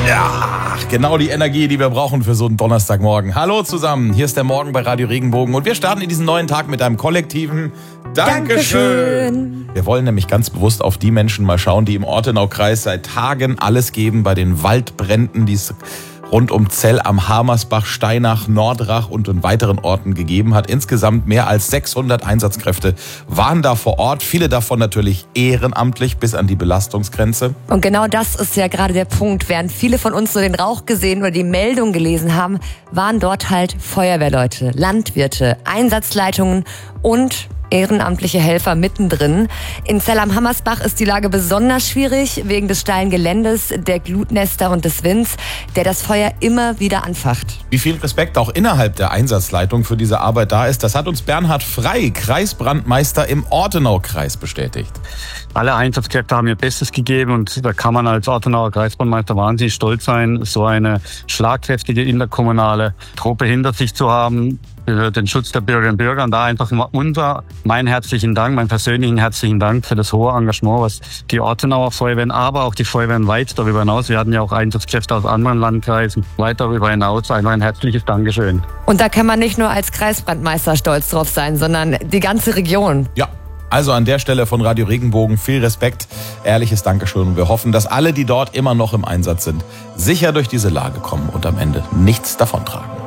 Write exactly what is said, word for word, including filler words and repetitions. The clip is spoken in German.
Ja, genau die Energie, die wir brauchen für so einen Donnerstagmorgen. Hallo zusammen, hier ist der Morgen bei Radio Regenbogen und wir starten in diesen neuen Tag mit einem kollektiven Dankeschön. Dankeschön. Wir wollen nämlich ganz bewusst auf die Menschen mal schauen, die im Ortenaukreis seit Tagen alles geben bei den Waldbränden, die es rund um Zell am Hamersbach, Steinach, Nordrach und in weiteren Orten gegeben hat. Insgesamt mehr als sechshundert Einsatzkräfte waren da vor Ort. Viele davon natürlich ehrenamtlich bis an die Belastungsgrenze. Und genau das ist ja gerade der Punkt. Während viele von uns nur den Rauch gesehen oder die Meldung gelesen haben, waren dort halt Feuerwehrleute, Landwirte, Einsatzleitungen und ehrenamtliche Helfer mittendrin. In Zell am Hamersbach ist die Lage besonders schwierig wegen des steilen Geländes, der Glutnester und des Winds, der das Feuer immer wieder anfacht. Wie viel Respekt auch innerhalb der Einsatzleitung für diese Arbeit da ist, das hat uns Bernhard Frey, Kreisbrandmeister im Ortenaukreis, bestätigt. Alle Einsatzkräfte haben ihr Bestes gegeben und da kann man als Ortenauer Kreisbrandmeister wahnsinnig stolz sein, so eine schlagkräftige interkommunale Truppe hinter sich zu haben, für den Schutz der Bürgerinnen und Bürger. Und da einfach unser, mein herzlichen Dank, meinen persönlichen herzlichen Dank für das hohe Engagement, was die Ortenauer Feuerwehren, aber auch die Feuerwehren weit darüber hinaus, wir hatten ja auch Einsatzkräfte aus anderen Landkreisen, weit darüber hinaus, einfach ein herzliches Dankeschön. Und da kann man nicht nur als Kreisbrandmeister stolz drauf sein, sondern die ganze Region. Ja. Also an der Stelle von Radio Regenbogen viel Respekt, ehrliches Dankeschön. Und wir hoffen, dass alle, die dort immer noch im Einsatz sind, sicher durch diese Lage kommen und am Ende nichts davontragen.